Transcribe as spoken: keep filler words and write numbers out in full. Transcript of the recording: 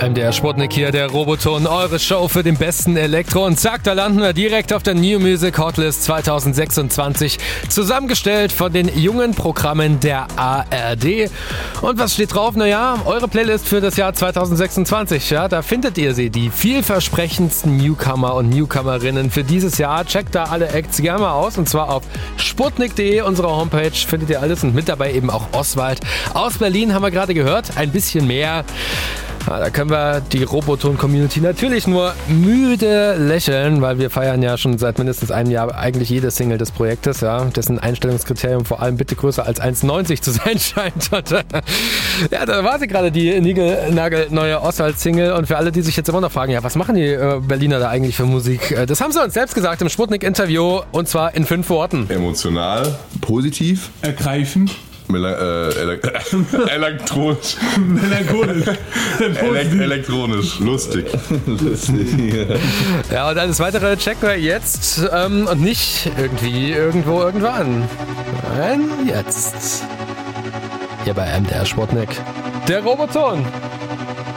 M D R Sputnik hier, der Roboton, eure Show für den besten Elektro. Und zack, da landen wir direkt auf der New Music Hotlist zwanzig sechsundzwanzig, zusammengestellt von den jungen Programmen der A R D. Und was steht drauf? Naja, eure Playlist für das Jahr zwanzig sechsundzwanzig. Ja, da findet ihr sie, die vielversprechendsten Newcomer und Newcomerinnen für dieses Jahr. Checkt da alle Acts gerne mal aus, und zwar auf sputnik punkt de, unserer Homepage, findet ihr alles, und mit dabei eben auch Oswald. Aus Berlin haben wir gerade gehört, ein bisschen mehr. Ja, da können wir die Roboton-Community natürlich nur müde lächeln, weil wir feiern ja schon seit mindestens einem Jahr eigentlich jede Single des Projektes, ja, dessen Einstellungskriterium vor allem bitte größer als eins Komma neunzig zu sein scheint. Und, ja, da war sie gerade, die niegelnagelneue Oswald-Single. Und für alle, die sich jetzt immer noch fragen, ja, was machen die äh, Berliner da eigentlich für Musik? Äh, das haben sie uns selbst gesagt im Sputnik-Interview, und zwar in fünf Worten. Emotional, positiv, ergreifend, Mela- äh, ele- elektronisch. melancholisch, Elek- elektronisch, lustig. lustig. Ja, und alles weitere checken wir jetzt, ähm, und nicht irgendwie, irgendwo, irgendwann. Nein, jetzt. Hier bei M D R Sputnik. Der Roboton.